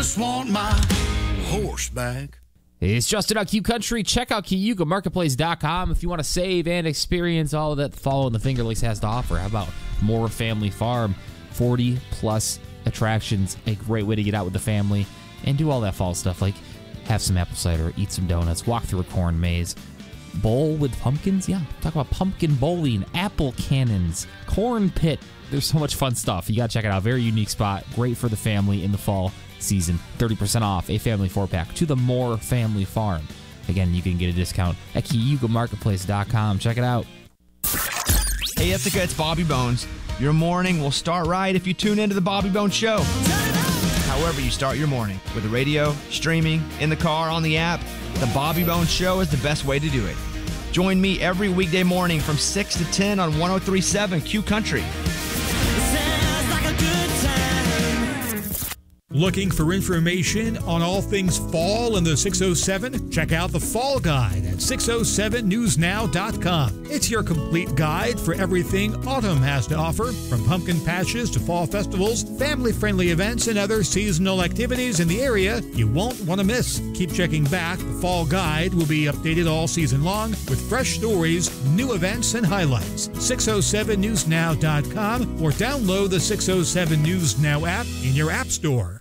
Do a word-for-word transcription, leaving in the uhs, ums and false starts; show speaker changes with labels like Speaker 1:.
Speaker 1: just want my horse back.
Speaker 2: It's Justin on Q Country. Check out Cayuga Marketplace dot com if you want to save and experience all that the fall in the Finger Lakes has to offer. How about Moore Family Farm? forty plus attractions, a great way to get out with the family and do all that fall stuff like have some apple cider, eat some donuts, walk through a corn maze, bowl with pumpkins. Yeah, talk about pumpkin bowling, apple cannons, corn pit. There's so much fun stuff. You got to check it out. Very unique spot. Great for the family in the fall season. thirty percent off a family four-pack to the Moore Family Farm. Again, you can get a discount at Cayuga Marketplace dot com. Check it out.
Speaker 3: Hey, Ithaca, it's Bobby Bones. Your morning will start right if you tune into the Bobby Bones Show. However you start your morning, with the radio, streaming, in the car, on the app, the Bobby Bones Show is the best way to do it. Join me every weekday morning from six to ten on one oh three point seven Q Country.
Speaker 4: Looking for information on all things fall in the six oh seven? Check out the Fall Guide at six oh seven news now dot com. It's your complete guide for everything autumn has to offer, from pumpkin patches to fall festivals, family-friendly events, and other seasonal activities in the area you won't want to miss. Keep checking back. The Fall Guide will be updated all season long with fresh stories, new events, and highlights. six oh seven news now dot com or download the six oh seven News Now app in your app store.